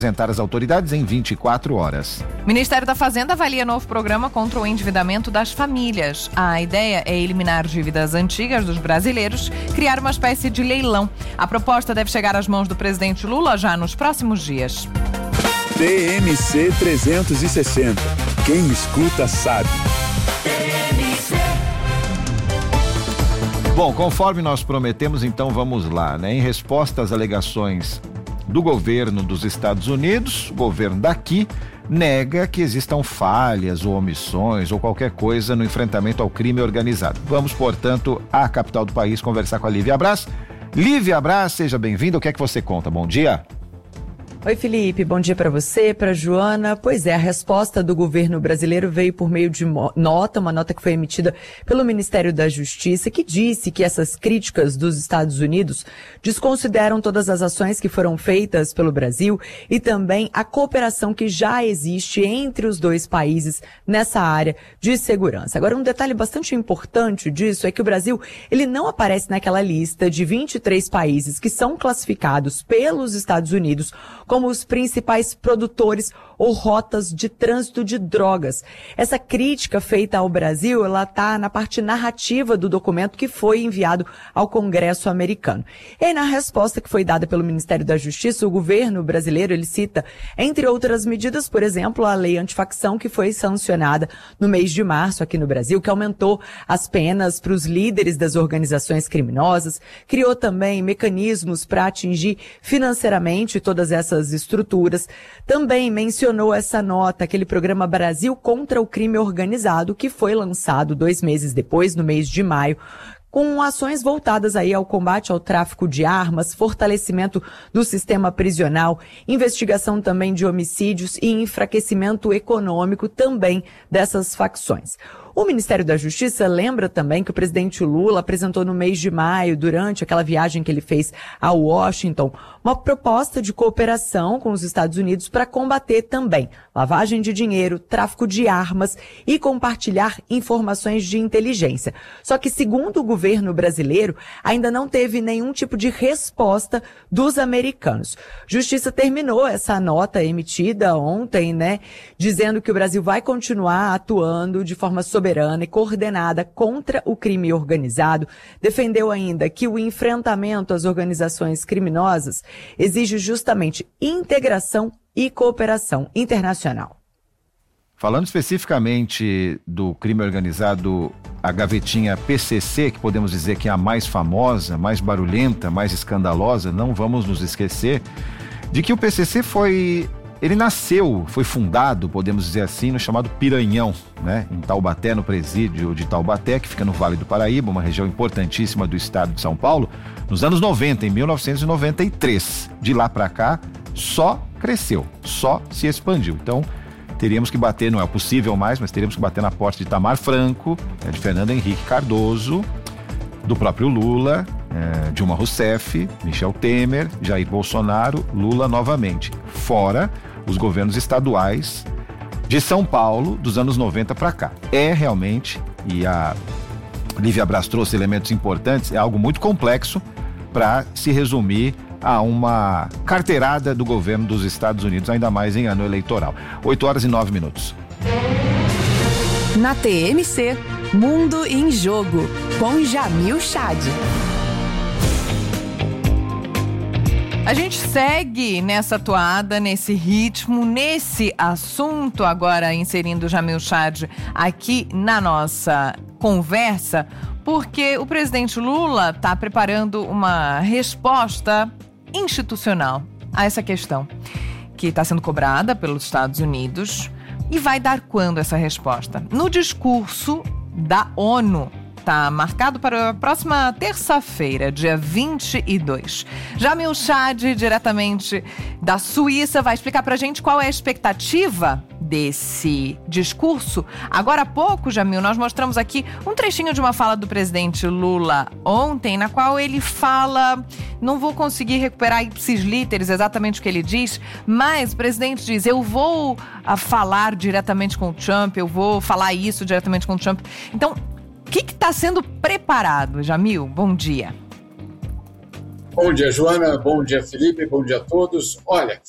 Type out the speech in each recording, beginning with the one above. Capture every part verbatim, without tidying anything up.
Apresentar as autoridades em vinte e quatro horas. O Ministério da Fazenda avalia novo programa contra o endividamento das famílias. A ideia é eliminar dívidas antigas dos brasileiros, criar uma espécie de leilão. A proposta deve chegar às mãos do presidente Lula já nos próximos dias. T M C trezentos e sessenta. Quem escuta sabe. Bom, conforme nós prometemos, então vamos lá, né? Em resposta às alegações do governo dos Estados Unidos, o governo daqui nega que existam falhas ou omissões ou qualquer coisa no enfrentamento ao crime organizado. Vamos, portanto, à capital do país conversar com a Lívia Abraz. Lívia Abraz, seja bem-vinda. O que é que você conta? Bom dia. Oi, Felipe, bom dia para você, para Joana. Pois é, a resposta do governo brasileiro veio por meio de nota, uma nota que foi emitida pelo Ministério da Justiça, que disse que essas críticas dos Estados Unidos desconsideram todas as ações que foram feitas pelo Brasil e também a cooperação que já existe entre os dois países nessa área de segurança. Agora, um detalhe bastante importante disso é que o Brasil, ele não aparece naquela lista de vinte e três países que são classificados pelos Estados Unidos como os principais produtores ou rotas de trânsito de drogas. Essa crítica feita ao Brasil, ela está na parte narrativa do documento que foi enviado ao Congresso americano. E aí, na resposta que foi dada pelo Ministério da Justiça, o governo brasileiro, ele cita, entre outras medidas, por exemplo, a lei antifacção que foi sancionada no mês de março aqui no Brasil, que aumentou as penas para os líderes das organizações criminosas, criou também mecanismos para atingir financeiramente todas essas estruturas. Também mencionou essa nota, aquele programa Brasil contra o Crime Organizado, que foi lançado dois meses depois, no mês de maio, com ações voltadas aí ao combate ao tráfico de armas, fortalecimento do sistema prisional, investigação também de homicídios e enfraquecimento econômico também dessas facções. O Ministério da Justiça lembra também que o presidente Lula apresentou no mês de maio, durante aquela viagem que ele fez a Washington, uma proposta de cooperação com os Estados Unidos para combater também lavagem de dinheiro, tráfico de armas e compartilhar informações de inteligência. Só que, segundo o governo brasileiro, ainda não teve nenhum tipo de resposta dos americanos. Justiça terminou essa nota emitida ontem, né, dizendo que o Brasil vai continuar atuando de forma soberana e coordenada contra o crime organizado. Defendeu ainda que o enfrentamento às organizações criminosas exige justamente integração e cooperação internacional. Falando especificamente do crime organizado, a gavetinha P C C, que podemos dizer que é a mais famosa, mais barulhenta, mais escandalosa, não vamos nos esquecer de que o P C C foi... Ele nasceu, foi fundado, podemos dizer assim, no chamado Piranhão, né? Em Taubaté, no presídio de Taubaté, que fica no Vale do Paraíba, uma região importantíssima do estado de São Paulo, nos anos noventa, em mil novecentos e noventa e três. De lá para cá, só cresceu, só se expandiu. Então, teríamos que bater, não é possível mais, mas teríamos que bater na porta de Itamar Franco, de Fernando Henrique Cardoso, do próprio Lula, é, Dilma Rousseff, Michel Temer, Jair Bolsonaro, Lula novamente. Fora os governos estaduais de São Paulo dos anos noventa para cá. É realmente, e a Lívia Abraz trouxe elementos importantes, é algo muito complexo para se resumir a uma carteirada do governo dos Estados Unidos, ainda mais em ano eleitoral. oito horas e nove minutos. Na T M C, Mundo em Jogo, com Jamil Chad. A gente segue nessa toada, nesse ritmo, nesse assunto, agora inserindo o Jamil Chad aqui na nossa conversa, porque o presidente Lula está preparando uma resposta institucional a essa questão, que está sendo cobrada pelos Estados Unidos. E vai dar quando essa resposta? No discurso da ONU. Está marcado para a próxima terça-feira, dia vinte e dois. Jamil Chad, diretamente da Suíça, vai explicar para a gente qual é a expectativa desse discurso. Agora há pouco, Jamil, nós mostramos aqui um trechinho de uma fala do presidente Lula ontem, na qual ele fala, não vou conseguir recuperar ipsis literis exatamente o que ele diz, mas o presidente diz, eu vou a, falar diretamente com o Trump, eu vou falar isso diretamente com o Trump. Então, o que está sendo preparado, Jamil? Bom dia. Bom dia, Joana. Bom dia, Felipe. Bom dia a todos. Olha,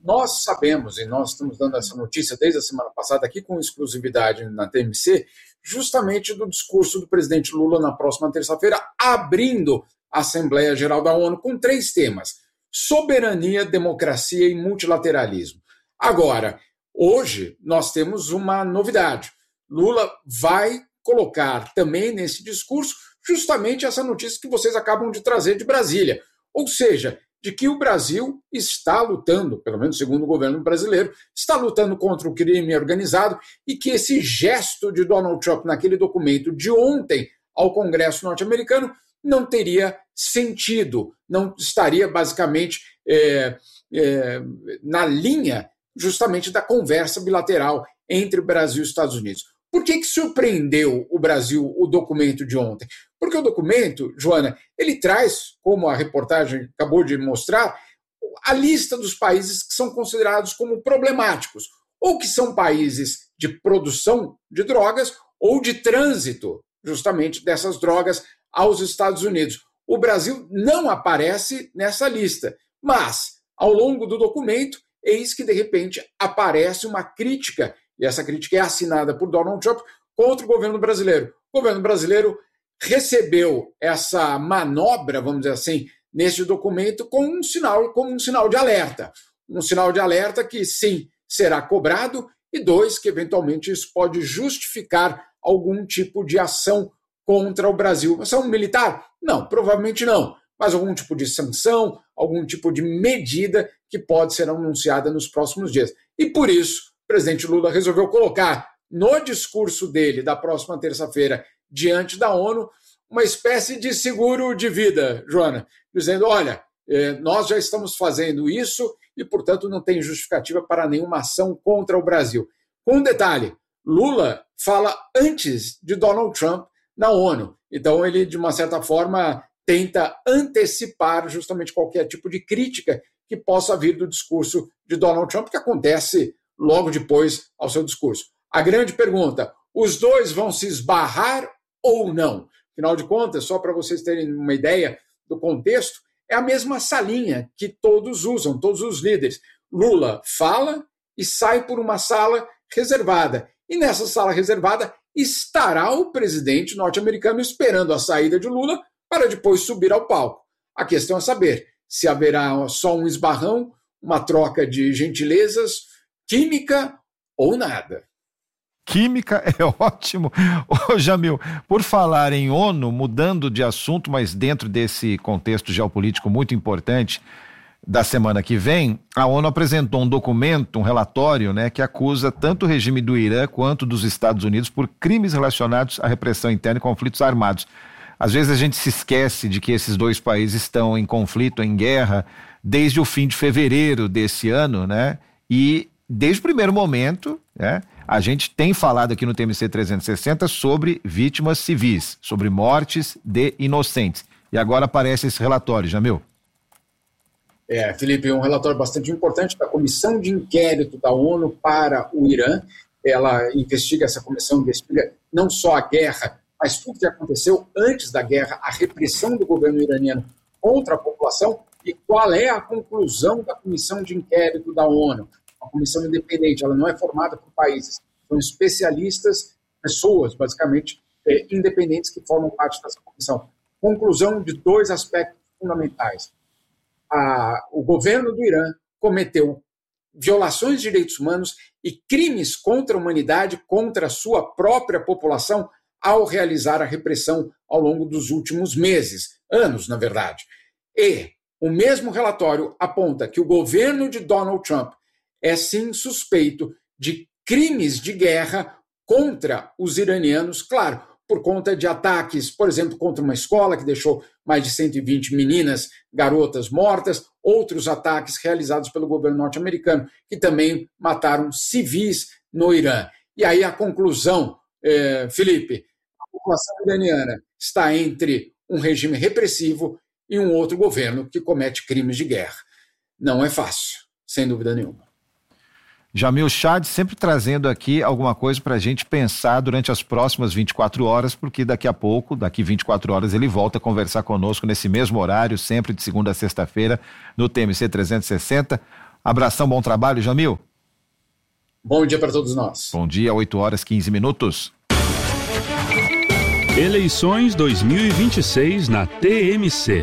nós sabemos, e nós estamos dando essa notícia desde a semana passada aqui com exclusividade na T M C, justamente do discurso do presidente Lula na próxima terça-feira, abrindo a Assembleia Geral da ONU com três temas: soberania, democracia e multilateralismo. Agora, hoje nós temos uma novidade. Lula vai colocar também nesse discurso justamente essa notícia que vocês acabam de trazer de Brasília, ou seja, de que o Brasil está lutando, pelo menos segundo o governo brasileiro, está lutando contra o crime organizado e que esse gesto de Donald Trump naquele documento de ontem ao Congresso norte-americano não teria sentido, não estaria basicamente é, é, na linha justamente da conversa bilateral entre Brasil e Estados Unidos. Por que que surpreendeu o Brasil o documento de ontem? Porque o documento, Joana, ele traz, como a reportagem acabou de mostrar, a lista dos países que são considerados como problemáticos, ou que são países de produção de drogas ou de trânsito, justamente, dessas drogas aos Estados Unidos. O Brasil não aparece nessa lista, mas, ao longo do documento, eis que, de repente, aparece uma crítica, e essa crítica é assinada por Donald Trump, contra o governo brasileiro. O governo brasileiro recebeu essa manobra, vamos dizer assim, neste documento como um sinal, como um sinal de alerta. Um sinal de alerta que, sim, será cobrado, e dois, que eventualmente isso pode justificar algum tipo de ação contra o Brasil. Ação militar? Não, provavelmente não. Mas algum tipo de sanção, algum tipo de medida que pode ser anunciada nos próximos dias. E por isso, o presidente Lula resolveu colocar no discurso dele da próxima terça-feira diante da ONU uma espécie de seguro de vida, Joana, dizendo, olha, nós já estamos fazendo isso e, portanto, não tem justificativa para nenhuma ação contra o Brasil. Com um detalhe, Lula fala antes de Donald Trump na ONU. Então, ele, de uma certa forma, tenta antecipar justamente qualquer tipo de crítica que possa vir do discurso de Donald Trump, que acontece logo depois ao seu discurso. A grande pergunta, os dois vão se esbarrar ou não? Afinal de contas, só para vocês terem uma ideia do contexto, é a mesma salinha que todos usam, todos os líderes. Lula fala e sai por uma sala reservada. E nessa sala reservada estará o presidente norte-americano esperando a saída de Lula para depois subir ao palco. A questão é saber se haverá só um esbarrão, uma troca de gentilezas, química ou nada. Química é ótimo. Ô, Jamil, por falar em ONU, mudando de assunto, mas dentro desse contexto geopolítico muito importante da semana que vem, a ONU apresentou um documento, um relatório, né, que acusa tanto o regime do Irã quanto dos Estados Unidos por crimes relacionados à repressão interna e conflitos armados. Às vezes a gente se esquece de que esses dois países estão em conflito, em guerra, desde o fim de fevereiro desse ano, né? E desde o primeiro momento, né, a gente tem falado aqui no T M C trezentos e sessenta sobre vítimas civis, sobre mortes de inocentes. E agora aparece esse relatório, Jamil. É, Felipe, um relatório bastante importante da Comissão de Inquérito da ONU para o Irã. Ela investiga, essa comissão investiga não só a guerra, mas tudo que aconteceu antes da guerra, a repressão do governo iraniano contra a população e qual é a conclusão da Comissão de Inquérito da ONU. Uma comissão independente, ela não é formada por países, são especialistas, pessoas, basicamente, é, independentes que formam parte dessa comissão. Conclusão de dois aspectos fundamentais. A, o governo do Irã cometeu violações de direitos humanos e crimes contra a humanidade, contra a sua própria população, ao realizar a repressão ao longo dos últimos meses, anos, na verdade. E o mesmo relatório aponta que o governo de Donald Trump é sim suspeito de crimes de guerra contra os iranianos, claro, por conta de ataques, por exemplo, contra uma escola que deixou mais de cento e vinte meninas, garotas mortas, outros ataques realizados pelo governo norte-americano, que também mataram civis no Irã. E aí a conclusão, eh, Felipe, a população iraniana está entre um regime repressivo e um outro governo que comete crimes de guerra. Não é fácil, sem dúvida nenhuma. Jamil Chad sempre trazendo aqui alguma coisa para a gente pensar durante as próximas vinte e quatro horas, porque daqui a pouco, daqui vinte e quatro horas, ele volta a conversar conosco nesse mesmo horário, sempre de segunda a sexta-feira, no T M C trezentos e sessenta. Abração, bom trabalho, Jamil. Bom dia para todos nós. Bom dia, oito horas e quinze minutos. Eleições dois mil e vinte e seis na T M C.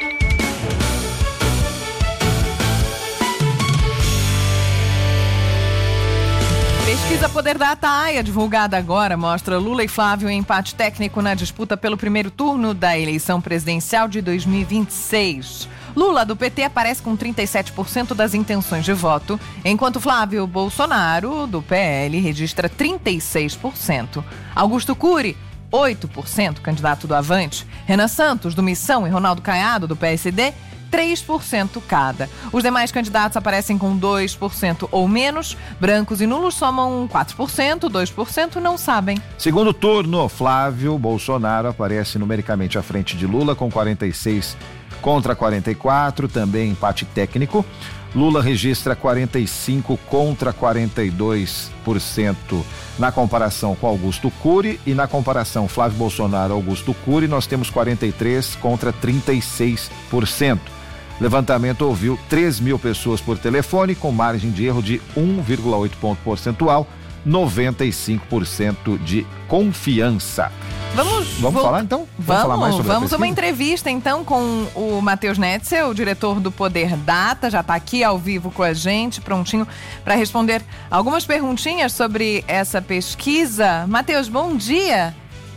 Pesquisa Poder Data A I A, divulgada agora, mostra Lula e Flávio em empate técnico na disputa pelo primeiro turno da eleição presidencial de dois mil e vinte e seis. Lula, do P T, aparece com trinta e sete por cento das intenções de voto, enquanto Flávio Bolsonaro, do P L, registra trinta e seis por cento. Augusto Cury, oito por cento, candidato do Avante. Renan Santos, do Missão, e Ronaldo Caiado, do P S D, três por cento cada. Os demais candidatos aparecem com dois por cento ou menos. Brancos e nulos somam quatro por cento, dois por cento não sabem. Segundo turno, Flávio Bolsonaro aparece numericamente à frente de Lula com quarenta e seis contra quarenta e quatro, também empate técnico. Lula registra quarenta e cinco contra quarenta e dois por cento na comparação com Augusto Cury, e na comparação Flávio Bolsonaro-Augusto Cury nós temos quarenta e três contra trinta e seis por cento. Levantamento ouviu três mil pessoas por telefone, com margem de erro de um vírgula oito ponto percentual, noventa e cinco por cento de confiança. Vamos, vamos vou... falar então? Vamos, vamos falar mais sobre vamos a uma entrevista então com o Matheus Netzel, o diretor do Poder Data, já está aqui ao vivo com a gente, prontinho para responder algumas perguntinhas sobre essa pesquisa. Matheus, bom dia.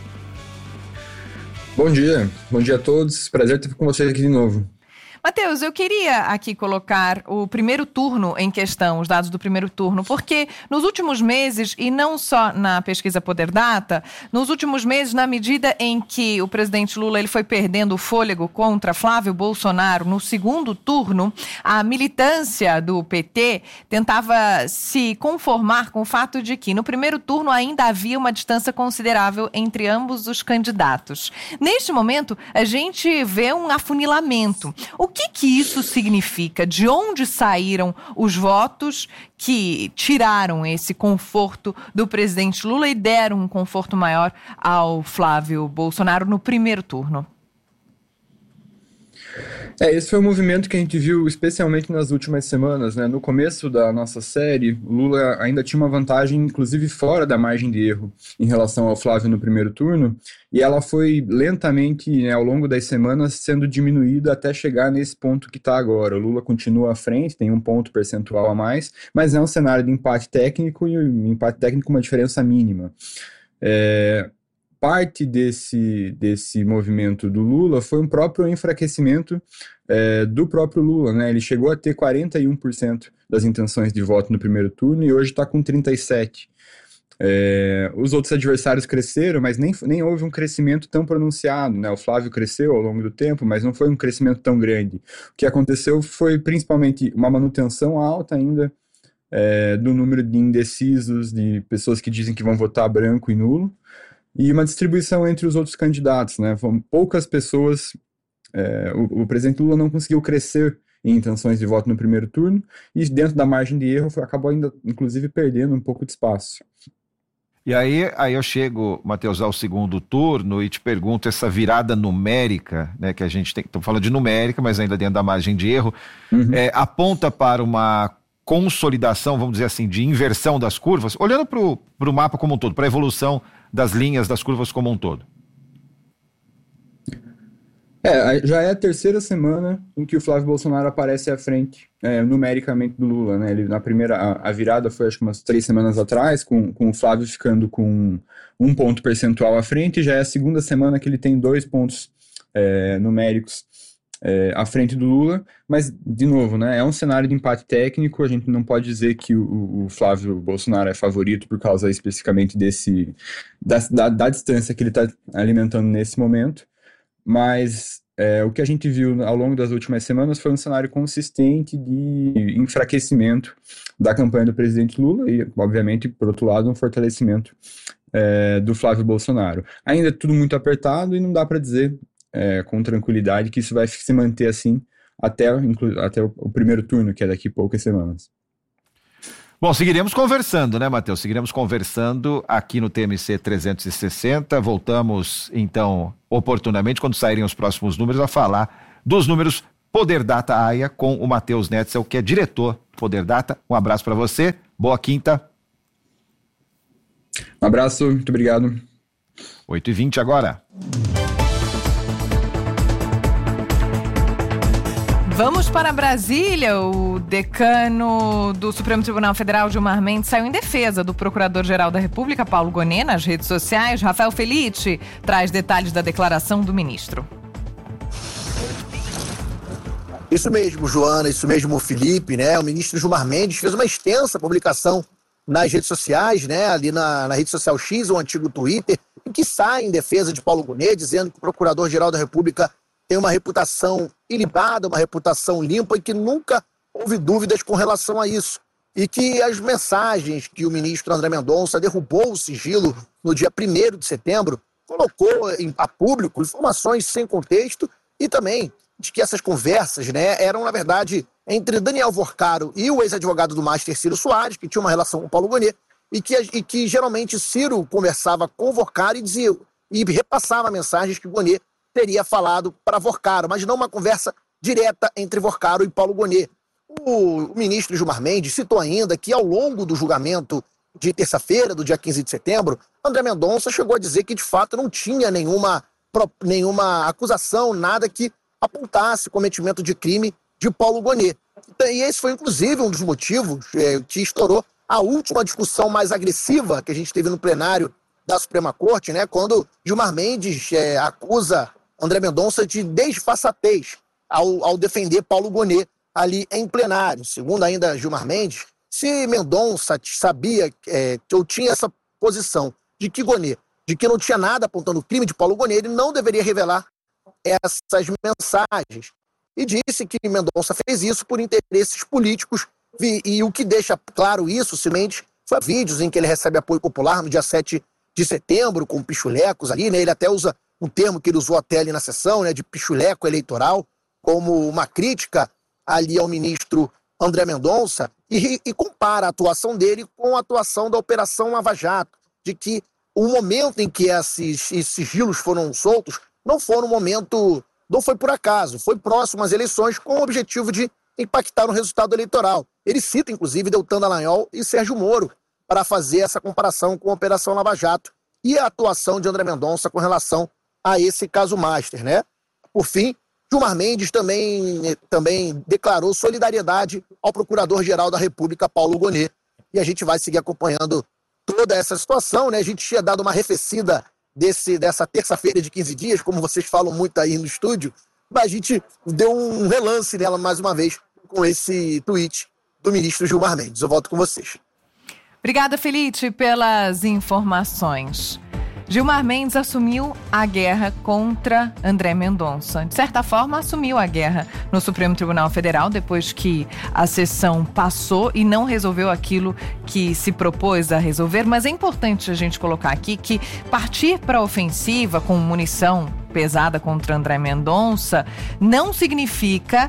Bom dia, bom dia a todos, prazer estar com vocês aqui de novo. Matheus, eu queria aqui colocar o primeiro turno em questão, os dados do primeiro turno, porque nos últimos meses, e não só na pesquisa Poder Data, nos últimos meses, na medida em que o presidente Lula ele foi perdendo o fôlego contra Flávio Bolsonaro no segundo turno, a militância do P T tentava se conformar com o fato de que no primeiro turno ainda havia uma distância considerável entre ambos os candidatos. Neste momento, a gente vê um afunilamento. O O que que isso significa? De onde saíram os votos que tiraram esse conforto do presidente Lula e deram um conforto maior ao Flávio Bolsonaro no primeiro turno? É, esse foi um movimento que a gente viu especialmente nas últimas semanas, né? No começo da nossa série, o Lula ainda tinha uma vantagem, inclusive fora da margem de erro, em relação ao Flávio no primeiro turno, e ela foi lentamente, né, ao longo das semanas, sendo diminuída até chegar nesse ponto que está agora. O Lula continua à frente, tem um ponto percentual a mais, mas é um cenário de empate técnico, e um empate técnico com uma diferença mínima. É... Parte desse, desse movimento do Lula foi um próprio enfraquecimento é, do próprio Lula, né? Ele chegou a ter quarenta e um por cento das intenções de voto no primeiro turno e hoje está com trinta e sete por cento. É, os outros adversários cresceram, mas nem, nem houve um crescimento tão pronunciado, né? O Flávio cresceu ao longo do tempo, mas não foi um crescimento tão grande. O que aconteceu foi principalmente uma manutenção alta ainda é, do número de indecisos, de pessoas que dizem que vão votar branco e nulo, e uma distribuição entre os outros candidatos, né? Foram poucas pessoas, é, o, o presidente Lula não conseguiu crescer em intenções de voto no primeiro turno, e dentro da margem de erro acabou ainda, inclusive, perdendo um pouco de espaço. E aí, aí eu chego, Matheus, ao segundo turno e te pergunto essa virada numérica, né, que a gente tem, estou falando de numérica, mas ainda dentro da margem de erro, uhum. é, aponta para uma consolidação, vamos dizer assim, de inversão das curvas, olhando para o mapa como um todo, para a evolução das linhas das curvas como um todo. É, já é a terceira semana em que o Flávio Bolsonaro aparece à frente, é, numericamente, do Lula, né? Ele, na primeira, a, a virada foi acho que umas três semanas atrás, com, com o Flávio ficando com um ponto percentual à frente, e já é a segunda semana que ele tem dois pontos é, numéricos é, à frente do Lula, mas, de novo, né, é um cenário de empate técnico, a gente não pode dizer que o, o Flávio Bolsonaro é favorito por causa especificamente desse, da, da, da distância que ele está alimentando nesse momento, mas é, o que a gente viu ao longo das últimas semanas foi um cenário consistente de enfraquecimento da campanha do presidente Lula e, obviamente, por outro lado, um fortalecimento é, do Flávio Bolsonaro. Ainda é tudo muito apertado e não dá para dizer É, com tranquilidade que isso vai se manter assim até, até o, o primeiro turno, que é daqui a poucas semanas. Bom, seguiremos conversando, né, Matheus? Seguiremos conversando aqui no T M C trezentos e sessenta. Voltamos, então, oportunamente, quando saírem os próximos números, a falar dos números Poder Data A I A com o Matheus Netzel, que é diretor Poder Data. Um abraço para você, boa quinta. Um abraço, muito obrigado. oito e vinte agora. Vamos para Brasília. O decano do Supremo Tribunal Federal, Gilmar Mendes, saiu em defesa do Procurador-Geral da República, Paulo Gonet, nas redes sociais. Rafael Felitti traz detalhes da declaração do ministro. Isso mesmo, Joana, isso mesmo, Felipe, né? O ministro Gilmar Mendes fez uma extensa publicação nas redes sociais, né? Ali na, na rede social X, o antigo Twitter, em que sai em defesa de Paulo Gonet, dizendo que o Procurador-Geral da República tem uma reputação ilibada, uma reputação limpa e que nunca houve dúvidas com relação a isso. E que as mensagens que o ministro André Mendonça derrubou o sigilo no dia primeiro de setembro, colocou em, a público informações sem contexto e também de que essas conversas, né, eram, na verdade, entre Daniel Vorcaro e o ex-advogado do Master, Ciro Soares, que tinha uma relação com Paulo Gonet, e que, e que geralmente Ciro conversava com Vorcaro e, dizia, e repassava mensagens que Gonet teria falado para Vorcaro, mas não uma conversa direta entre Vorcaro e Paulo Gonet. O, o ministro Gilmar Mendes citou ainda que, ao longo do julgamento de terça-feira, do dia quinze de setembro, André Mendonça chegou a dizer que, de fato, não tinha nenhuma, nenhuma acusação, nada que apontasse cometimento de crime de Paulo Gonet. E esse foi, inclusive, um dos motivos é, que estourou a última discussão mais agressiva que a gente teve no plenário da Suprema Corte, né, quando Gilmar Mendes é, acusa André Mendonça de desfaçatez ao, ao defender Paulo Gonet ali em plenário. Segundo ainda Gilmar Mendes, se Mendonça sabia, é, que eu tinha essa posição de que Gonet, de que não tinha nada apontando o crime de Paulo Gonet, ele não deveria revelar essas mensagens. E disse que Mendonça fez isso por interesses políticos, e, e o que deixa claro isso, Mendes, foi vídeos em que ele recebe apoio popular no dia sete de setembro, com pichulecos ali, né? Ele até usa um termo que ele usou até ali na sessão, né, de pichuleco eleitoral, como uma crítica ali ao ministro André Mendonça, e, e compara a atuação dele com a atuação da Operação Lava Jato, de que o momento em que esses, esses sigilos foram soltos não foi um momento, não foi por acaso, foi próximo às eleições com o objetivo de impactar no resultado eleitoral. Ele cita, inclusive, Deltan Dallagnol e Sérgio Moro para fazer essa comparação com a Operação Lava Jato e a atuação de André Mendonça com relação a esse caso Master, né? Por fim, Gilmar Mendes também, também declarou solidariedade ao Procurador-Geral da República, Paulo Gonet. E a gente vai seguir acompanhando toda essa situação, né? A gente tinha dado uma arrefecida desse, dessa terça-feira de quinze dias, como vocês falam muito aí no estúdio, mas a gente deu um relance nela mais uma vez com esse tweet do ministro Gilmar Mendes. Eu volto com vocês. Obrigada, Felipe, pelas informações. Gilmar Mendes assumiu a guerra contra André Mendonça. De certa forma, assumiu a guerra no Supremo Tribunal Federal depois que a sessão passou e não resolveu aquilo que se propôs a resolver. Mas é importante a gente colocar aqui que partir para a ofensiva com munição pesada contra André Mendonça não significa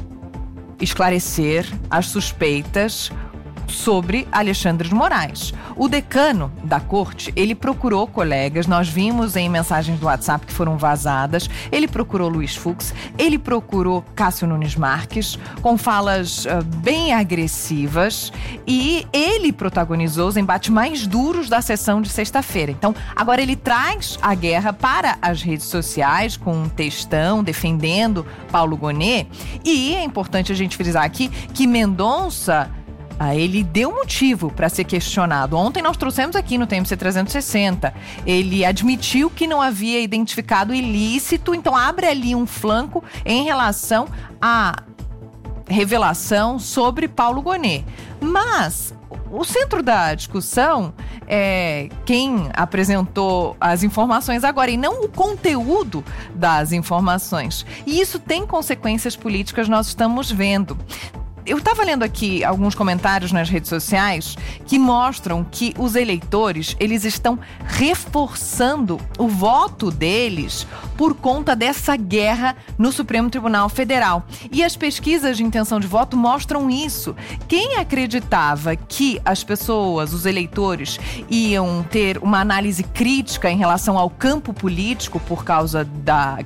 esclarecer as suspeitas sobre Alexandre de Moraes. O decano da corte, ele procurou colegas, nós vimos em mensagens do WhatsApp que foram vazadas, ele procurou Luiz Fux, ele procurou Cássio Nunes Marques, com falas uh, bem agressivas, e ele protagonizou os embates mais duros da sessão de sexta-feira. Então, agora ele traz a guerra para as redes sociais, com um textão defendendo Paulo Gonet, e é importante a gente frisar aqui que Mendonça Ah, ele deu motivo para ser questionado. Ontem nós trouxemos aqui no T M C trezentos e sessenta. Ele admitiu que não havia identificado ilícito, então abre ali um flanco em relação à revelação sobre Paulo Gonet. Mas o centro da discussão é quem apresentou as informações agora e não o conteúdo das informações. E isso tem consequências políticas, nós estamos vendo. Eu estava lendo aqui alguns comentários nas redes sociais que mostram que os eleitores, eles estão reforçando o voto deles por conta dessa guerra no Supremo Tribunal Federal. E as pesquisas de intenção de voto mostram isso. Quem acreditava que as pessoas, os eleitores, iam ter uma análise crítica em relação ao campo político por causa da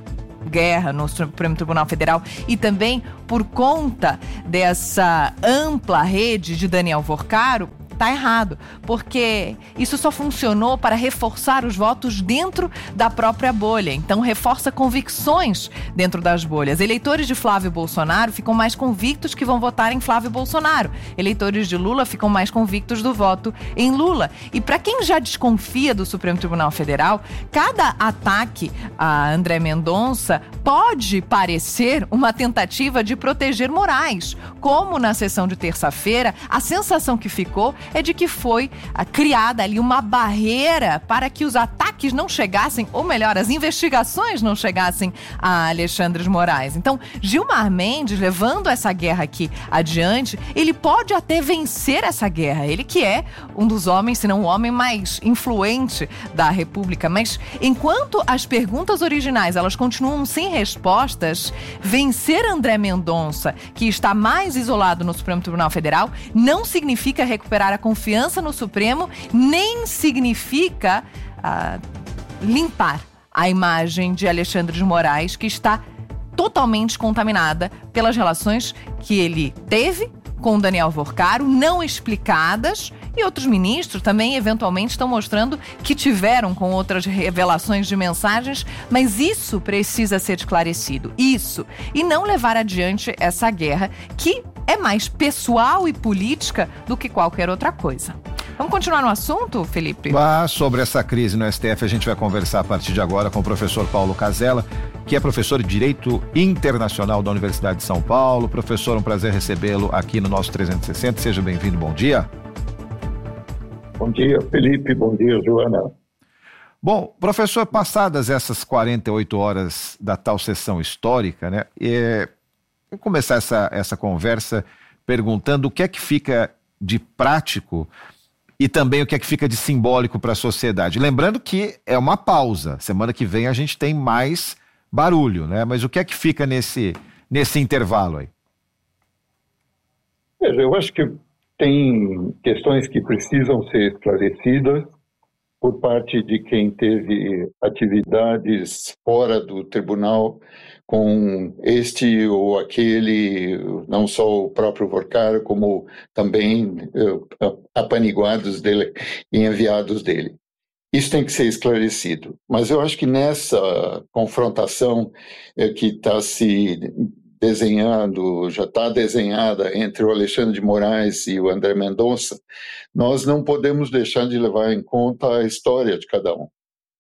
guerra no Supremo Tribunal Federal e também por conta dessa ampla rede de Daniel Vorcaro, está errado, porque isso só funcionou para reforçar os votos dentro da própria bolha. Então, reforça convicções dentro das bolhas. Eleitores de Flávio Bolsonaro ficam mais convictos que vão votar em Flávio Bolsonaro. Eleitores de Lula ficam mais convictos do voto em Lula. E para quem já desconfia do Supremo Tribunal Federal, cada ataque a André Mendonça pode parecer uma tentativa de proteger Moraes. Como na sessão de terça-feira, a sensação que ficou é de que foi ah, criada ali uma barreira para que os ataques não chegassem, ou melhor, as investigações não chegassem a Alexandre de Moraes. Então, Gilmar Mendes, levando essa guerra aqui adiante, ele pode até vencer essa guerra. Ele que é um dos homens, se não o homem mais influente da República. Mas, enquanto as perguntas originais, elas continuam sem respostas, vencer André Mendonça, que está mais isolado no Supremo Tribunal Federal, não significa recuperar a confiança no Supremo, nem significa ah, limpar a imagem de Alexandre de Moraes, que está totalmente contaminada pelas relações que ele teve com Daniel Vorcaro, não explicadas, e outros ministros também eventualmente estão mostrando que tiveram com outras revelações de mensagens, mas isso precisa ser esclarecido, isso, e não levar adiante essa guerra que é mais pessoal e política do que qualquer outra coisa. Vamos continuar no assunto, Felipe? Ah, sobre essa crise no S T F, a gente vai conversar a partir de agora com o professor Paulo Casella, que é professor de Direito Internacional da Universidade de São Paulo. Professor, um prazer recebê-lo aqui no nosso trezentos e sessenta. Seja bem-vindo, bom dia. Bom dia, Felipe. Bom dia, Joana. Bom, professor, passadas essas quarenta e oito horas da tal sessão histórica, né? É... Vou começar essa, essa conversa perguntando o que é que fica de prático e também o que é que fica de simbólico para a sociedade. Lembrando que é uma pausa. Semana que vem a gente tem mais barulho, né? Mas o que é que fica nesse, nesse intervalo aí? Veja, eu acho que tem questões que precisam ser esclarecidas por parte de quem teve atividades fora do tribunal com este ou aquele, não só o próprio Vorcaro, como também uh, apaniguados dele e enviados dele. Isso tem que ser esclarecido. Mas eu acho que nessa confrontação uh, que está se desenhando, já está desenhada entre o Alexandre de Moraes e o André Mendonça, nós não podemos deixar de levar em conta a história de cada um.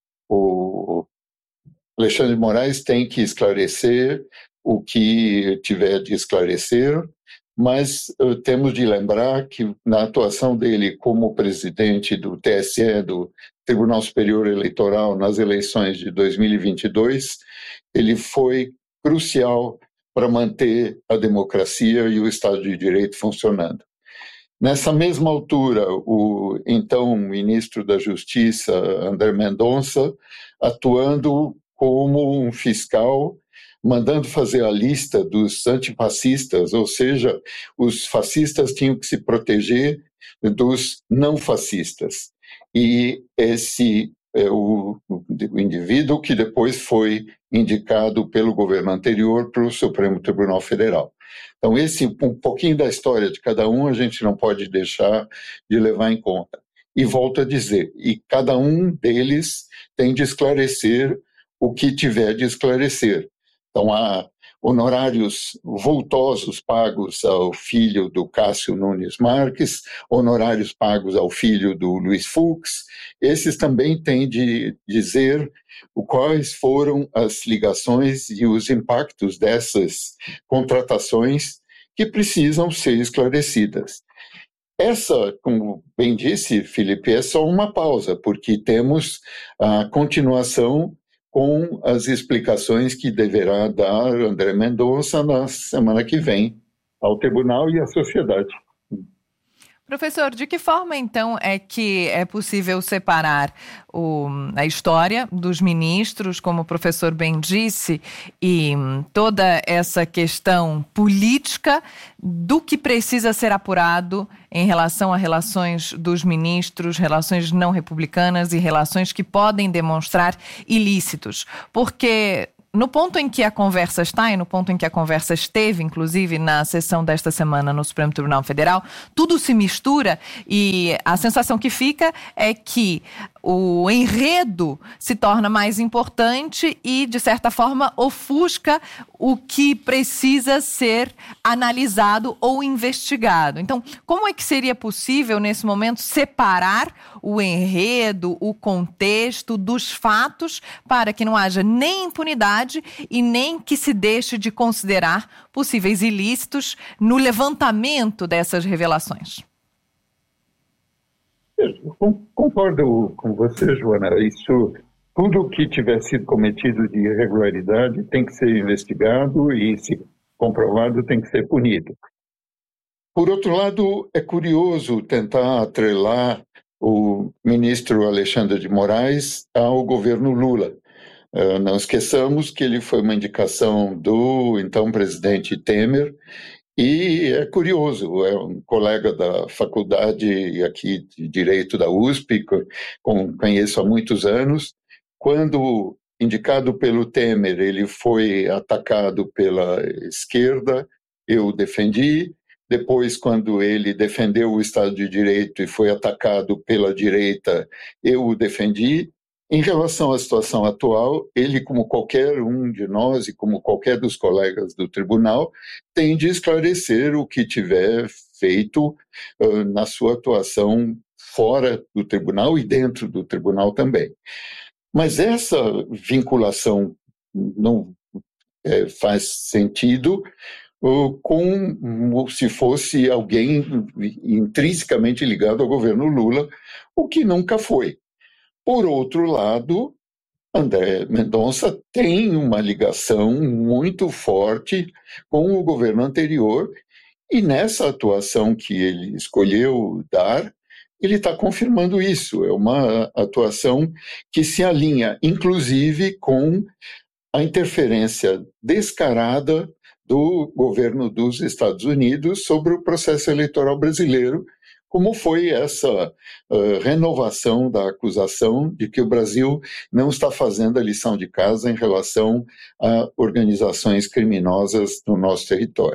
O Alexandre de Moraes tem que esclarecer o que tiver de esclarecer, mas uh, temos de lembrar que na atuação dele como presidente do T S E, do Tribunal Superior Eleitoral, nas eleições de dois mil e vinte e dois, ele foi crucial para manter a democracia e o Estado de Direito funcionando. Nessa mesma altura, o então ministro da Justiça, André Mendonça, atuando como um fiscal, mandando fazer a lista dos antifascistas, ou seja, os fascistas tinham que se proteger dos não fascistas. E esse é o, o indivíduo que depois foi indicado pelo governo anterior para o Supremo Tribunal Federal. Então, esse um pouquinho da história de cada um a gente não pode deixar de levar em conta. E volto a dizer, e cada um deles tem de esclarecer o que tiver de esclarecer. Então, há honorários vultosos pagos ao filho do Cássio Nunes Marques, honorários pagos ao filho do Luiz Fux. Esses também têm de dizer quais foram as ligações e os impactos dessas contratações que precisam ser esclarecidas. Essa, como bem disse, Felipe, é só uma pausa, porque temos a continuação com as explicações que deverá dar André Mendonça na semana que vem ao tribunal e à sociedade. Professor, de que forma, então, é que é possível separar o, a história dos ministros, como o professor bem disse, e toda essa questão política do que precisa ser apurado em relação a relações dos ministros, relações não republicanas e relações que podem demonstrar ilícitos? Porque no ponto em que a conversa está e no ponto em que a conversa esteve, inclusive na sessão desta semana no Supremo Tribunal Federal, tudo se mistura e a sensação que fica é que o enredo se torna mais importante e, de certa forma, ofusca o que precisa ser analisado ou investigado. Então, como é que seria possível, nesse momento, separar o enredo, o contexto dos fatos para que não haja nem impunidade e nem que se deixe de considerar possíveis ilícitos no levantamento dessas revelações? Eu concordo com você, Joana. Isso, tudo que tiver sido cometido de irregularidade tem que ser investigado e, se comprovado, tem que ser punido. Por outro lado, é curioso tentar atrelar o ministro Alexandre de Moraes ao governo Lula. Uh, não esqueçamos que ele foi uma indicação do então presidente Temer. E é curioso, é um colega da faculdade aqui de Direito da U S P, que conheço há muitos anos. Quando indicado pelo Temer, ele foi atacado pela esquerda, eu o defendi. Depois, quando ele defendeu o Estado de Direito e foi atacado pela direita, eu o defendi. Em relação à situação atual, ele, como qualquer um de nós e como qualquer dos colegas do tribunal, tem de esclarecer o que tiver feito uh, na sua atuação fora do tribunal e dentro do tribunal também. Mas essa vinculação não é, faz sentido uh, como se fosse alguém intrinsecamente ligado ao governo Lula, o que nunca foi. Por outro lado, André Mendonça tem uma ligação muito forte com o governo anterior e nessa atuação que ele escolheu dar, ele está confirmando isso. É uma atuação que se alinha, inclusive, com a interferência descarada do governo dos Estados Unidos sobre o processo eleitoral brasileiro, como foi essa uh, renovação da acusação de que o Brasil não está fazendo a lição de casa em relação a organizações criminosas no nosso território.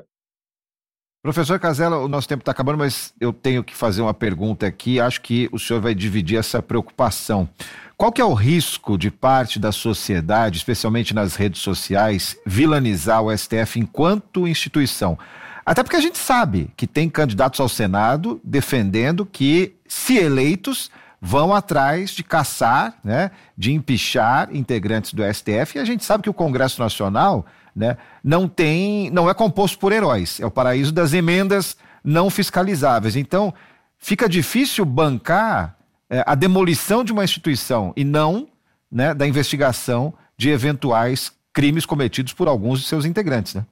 Professor Casella, o nosso tempo está acabando, mas eu tenho que fazer uma pergunta aqui. Acho que o senhor vai dividir essa preocupação. Qual que é o risco de parte da sociedade, especialmente nas redes sociais, vilanizar o S T F enquanto instituição? Até porque a gente sabe que tem candidatos ao Senado defendendo que, se eleitos, vão atrás de caçar, né, de empichar integrantes do S T F, e a gente sabe que o Congresso Nacional, né, não tem, não é composto por heróis, é o paraíso das emendas não fiscalizáveis. Então, fica difícil bancar é, a demolição de uma instituição e não, né, da investigação de eventuais crimes cometidos por alguns de seus integrantes, né?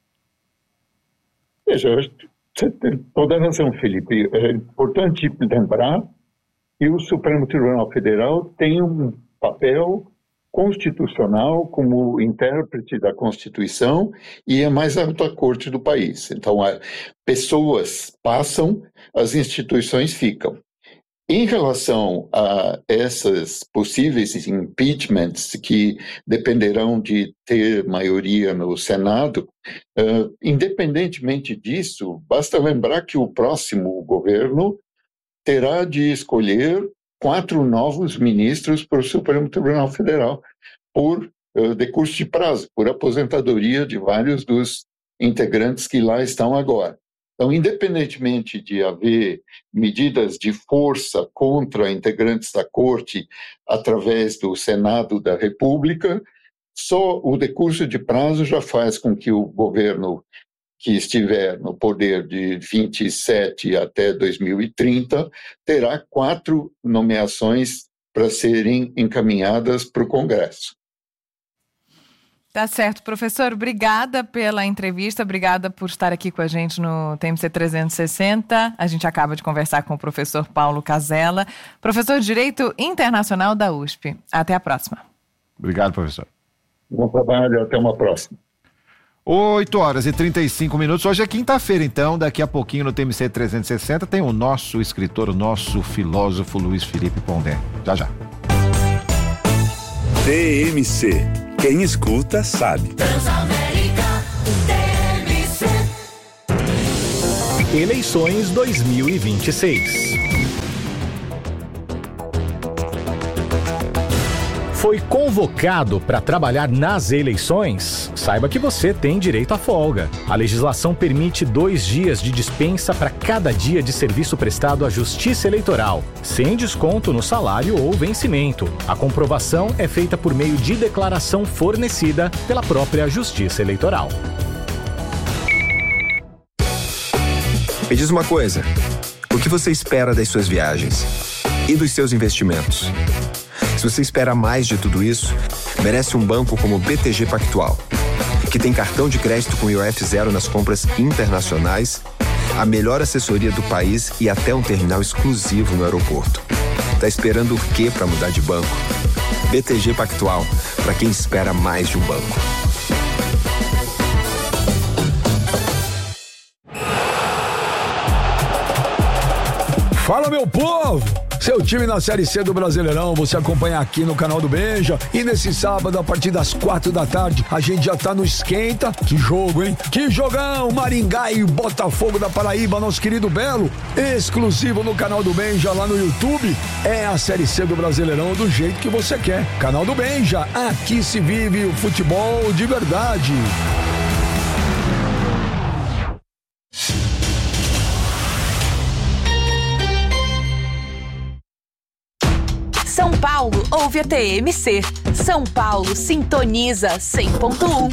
Veja, você tem toda a razão, Felipe. É importante lembrar que o Supremo Tribunal Federal tem um papel constitucional como intérprete da Constituição e é a mais alta corte do país. Então, pessoas passam, as instituições ficam. Em relação a essas possíveis impeachments que dependerão de ter maioria no Senado, uh, independentemente disso, basta lembrar que o próximo governo terá de escolher quatro novos ministros para o Supremo Tribunal Federal por uh, decurso de prazo, por aposentadoria de vários dos integrantes que lá estão agora. Então, independentemente de haver medidas de força contra integrantes da Corte através do Senado da República, só o decurso de prazo já faz com que o governo que estiver no poder de vinte e sete até dois mil e trinta terá quatro nomeações para serem encaminhadas para o Congresso. Tá certo, professor. Obrigada pela entrevista, obrigada por estar aqui com a gente no T M C trezentos e sessenta. A gente acaba de conversar com o professor Paulo Casella, professor de Direito Internacional da U S P. Até a próxima. Obrigado, professor. Bom trabalho, até uma próxima. oito horas e trinta e cinco minutos. Hoje é quinta-feira, então, daqui a pouquinho no T M C trezentos e sessenta tem o nosso escritor, o nosso filósofo Luiz Felipe Pondé. Já, já. T M C Quem escuta sabe. Transamérica T M C. Eleições dois mil e vinte e seis. Foi convocado para trabalhar nas eleições? Saiba que você tem direito à folga. A legislação permite dois dias de dispensa para cada dia de serviço prestado à Justiça Eleitoral, sem desconto no salário ou vencimento. A comprovação é feita por meio de declaração fornecida pela própria Justiça Eleitoral. Me diz uma coisa, o que você espera das suas viagens e dos seus investimentos? Se você espera mais de tudo isso, merece um banco como o B T G Pactual, que tem cartão de crédito com I O F zero nas compras internacionais, a melhor assessoria do país e até um terminal exclusivo no aeroporto. Tá esperando o quê para mudar de banco? B T G Pactual, para quem espera mais de um banco. Fala, meu povo! Seu time na Série C do Brasileirão, você acompanha aqui no canal do Benja. E nesse sábado, a partir das quatro da tarde, a gente já tá no esquenta. Que jogo, hein? Que jogão! Maringá e Botafogo da Paraíba, nosso querido Belo. Exclusivo no canal do Benja, lá no YouTube. É a Série C do Brasileirão do jeito que você quer. Canal do Benja, aqui se vive o futebol de verdade. São Paulo ouve a T M C. São Paulo sintoniza cem ponto um.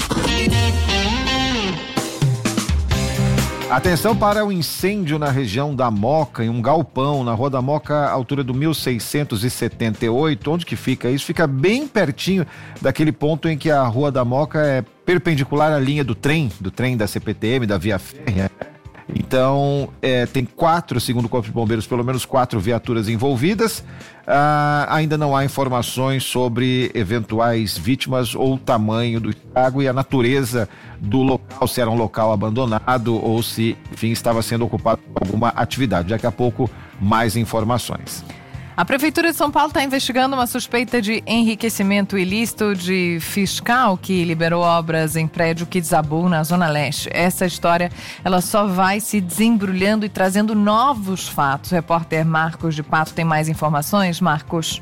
Atenção para o incêndio na região da Moca, em um galpão, na Rua da Moca, altura do mil seiscentos e setenta e oito. Onde que fica isso? Fica bem pertinho daquele ponto em que a Rua da Moca é perpendicular à linha do trem, do trem da C P T M, da Via Férrea. Então, é, tem quatro, segundo o Corpo de Bombeiros, pelo menos quatro viaturas envolvidas. Ah, ainda não há informações sobre eventuais vítimas ou o tamanho do estrago e a natureza do local, se era um local abandonado ou se, enfim, estava sendo ocupado por alguma atividade. Daqui a pouco, mais informações. A Prefeitura de São Paulo está investigando uma suspeita de enriquecimento ilícito de fiscal que liberou obras em prédio que desabou na Zona Leste. Essa história, ela só vai se desembrulhando e trazendo novos fatos. O repórter Marcos de Pato tem mais informações. Marcos.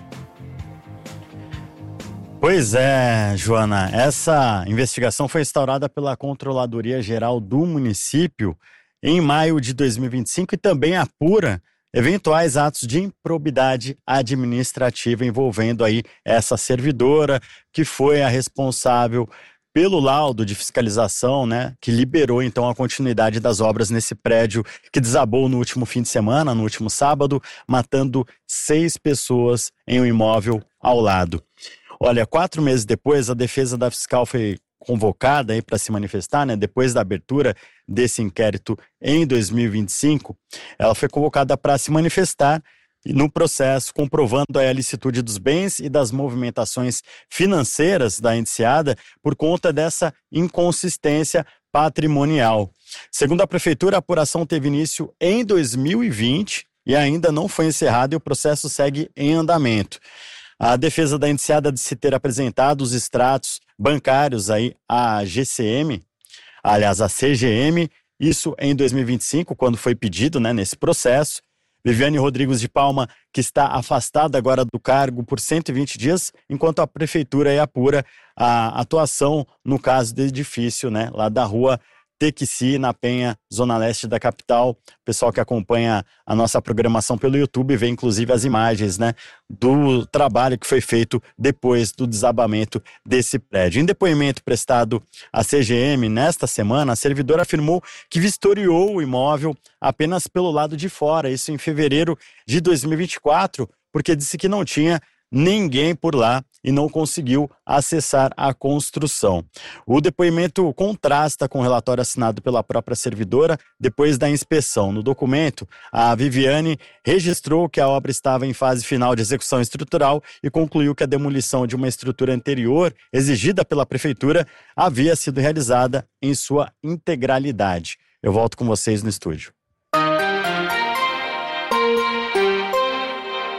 Pois é, Joana, essa investigação foi instaurada pela Controladoria Geral do município em maio de dois mil e vinte e cinco e também apura eventuais atos de improbidade administrativa envolvendo aí essa servidora que foi a responsável pelo laudo de fiscalização, né, que liberou então a continuidade das obras nesse prédio que desabou no último fim de semana, no último sábado, matando seis pessoas em um imóvel ao lado. Olha, quatro meses depois, a defesa da fiscal foi convocada aí para se manifestar, né? Depois da abertura desse inquérito em dois mil e vinte e cinco, ela foi convocada para se manifestar no processo, comprovando a ilicitude dos bens e das movimentações financeiras da indiciada por conta dessa inconsistência patrimonial. Segundo a Prefeitura, a apuração teve início em dois mil e vinte e ainda não foi encerrada e o processo segue em andamento. A defesa da indiciada disse ter apresentado os extratos bancários aí à G C M, aliás, à C G M, isso em dois mil e vinte e cinco, quando foi pedido, né, nesse processo. Viviane Rodrigues de Palma, que está afastada agora do cargo por cento e vinte dias, enquanto a Prefeitura aí apura a atuação no caso do edifício, né, lá da rua Tequici, na Penha, zona leste da capital. O pessoal que acompanha a nossa programação pelo YouTube vê inclusive as imagens, né, do trabalho que foi feito depois do desabamento desse prédio. Em depoimento prestado à C G M nesta semana, a servidora afirmou que vistoriou o imóvel apenas pelo lado de fora, isso em fevereiro de dois mil e vinte e quatro, porque disse que não tinha ninguém por lá e não conseguiu acessar a construção. O depoimento contrasta com o relatório assinado pela própria servidora depois da inspeção. No documento, a Viviane registrou que a obra estava em fase final de execução estrutural e concluiu que a demolição de uma estrutura anterior, exigida pela Prefeitura, havia sido realizada em sua integralidade. Eu volto com vocês no estúdio.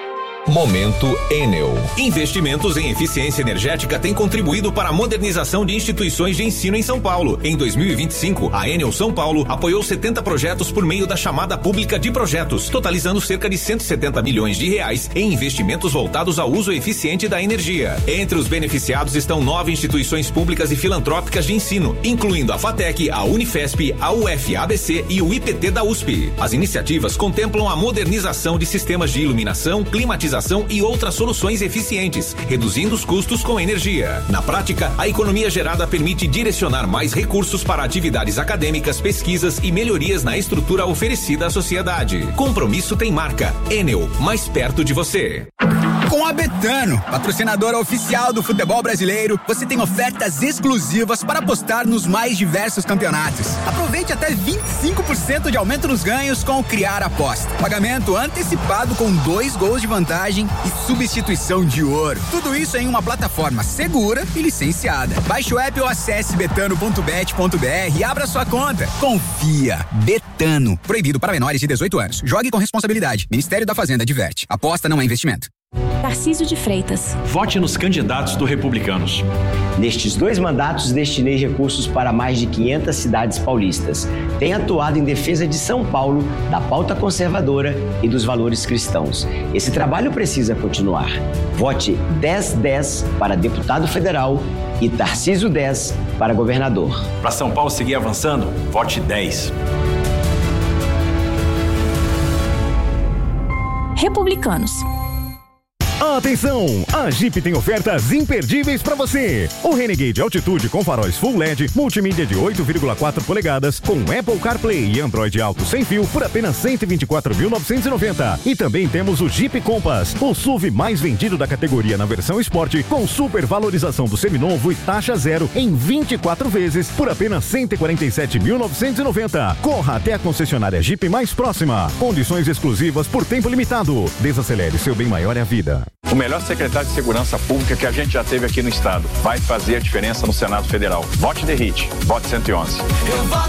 Momento Enel. Investimentos em eficiência energética têm contribuído para a modernização de instituições de ensino em São Paulo. Em dois mil e vinte e cinco, a Enel São Paulo apoiou setenta projetos por meio da chamada pública de projetos, totalizando cerca de cento e setenta milhões de reais em investimentos voltados ao uso eficiente da energia. Entre os beneficiados estão nove instituições públicas e filantrópicas de ensino, incluindo a FATEC, a Unifesp, a U F A B C e o I P T da U S P. As iniciativas contemplam a modernização de sistemas de iluminação, climatização e outras soluções eficientes, reduzindo os custos com energia. Na prática, a economia gerada permite direcionar mais recursos para atividades acadêmicas, pesquisas e melhorias na estrutura oferecida à sociedade. Compromisso tem marca. Enel, mais perto de você. Com a Betano, patrocinadora oficial do futebol brasileiro, você tem ofertas exclusivas para apostar nos mais diversos campeonatos. Aproveite até vinte e cinco por cento de aumento nos ganhos com o Criar Aposta. Pagamento antecipado com dois gols de vantagem e substituição de ouro. Tudo isso em uma plataforma segura e licenciada. Baixe o app ou acesse betano ponto bet ponto br e abra sua conta. Confia. Betano. Proibido para menores de dezoito anos. Jogue com responsabilidade. Ministério da Fazenda adverte. Aposta não é investimento. Tarcísio de Freitas. Vote nos candidatos do Republicanos. Nestes dois mandatos, destinei recursos para mais de quinhentas cidades paulistas. Tenho atuado em defesa de São Paulo, da pauta conservadora e dos valores cristãos. Esse trabalho precisa continuar. Vote dez dez para deputado federal e Tarcísio dez para governador. Para São Paulo seguir avançando, vote dez. Republicanos. Atenção! A Jeep tem ofertas imperdíveis para você. O Renegade Altitude com faróis Full L E D, multimídia de oito vírgula quatro polegadas, com Apple CarPlay e Android Auto sem fio por apenas cento e vinte e quatro mil novecentos e noventa reais. E também temos o Jeep Compass, o S U V mais vendido da categoria na versão Sport, com super valorização do seminovo e taxa zero em vinte e quatro vezes por apenas cento e quarenta e sete mil novecentos e noventa reais. Corra até a concessionária Jeep mais próxima. Condições exclusivas por tempo limitado. Desacelere, seu bem maior é a vida. O melhor secretário de Segurança Pública que a gente já teve aqui no estado vai fazer a diferença no Senado Federal. Vote D E R I T, vote cento e onze.